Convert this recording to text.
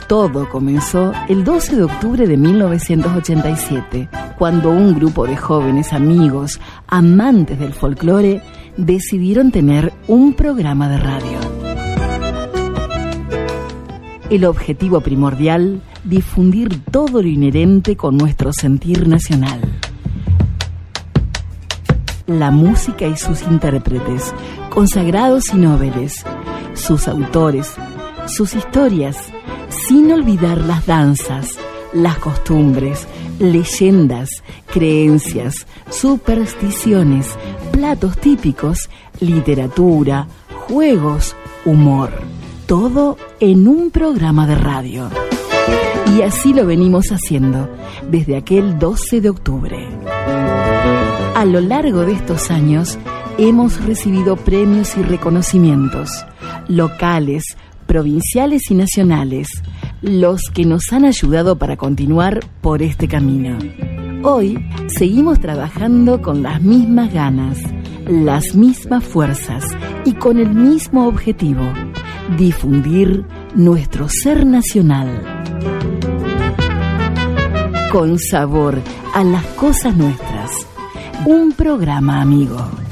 Todo comenzó el 12 de octubre de 1987, cuando un grupo de jóvenes amigos, amantes del folclore, decidieron tener un programa de radio. El objetivo primordial, difundir todo lo inherente con nuestro sentir nacional. La música y sus intérpretes, consagrados y nobles, sus autores, sus historias, sin olvidar las danzas, las costumbres, leyendas, creencias, supersticiones, platos típicos, literatura, juegos, humor. Todo en un programa de radio. Y así lo venimos haciendo desde aquel 12 de octubre. A lo largo de estos años hemos recibido premios y reconocimientos locales, provinciales y nacionales, los que nos han ayudado para continuar por este camino. Hoy seguimos trabajando con las mismas ganas, las mismas fuerzas y con el mismo objetivo: difundir nuestro ser nacional. Con sabor a las cosas nuestras. Un programa amigo.